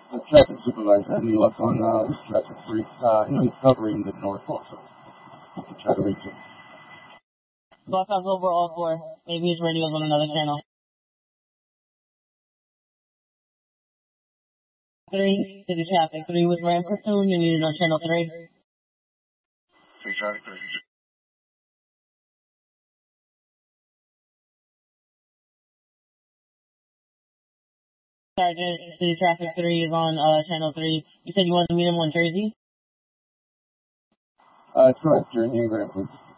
Traffic supervisor, and you left on traffic 3, he's covering the north also. You can try to reach him. Block off over all 4. Maybe his radio's on another channel. 3, city traffic. 3 with Ram Platoon, you needed on channel 3. City traffic 3. Sergeant, city traffic 3 is on channel 3. You said you wanted to meet him on Jersey? Correct, you're in Grand Rapids.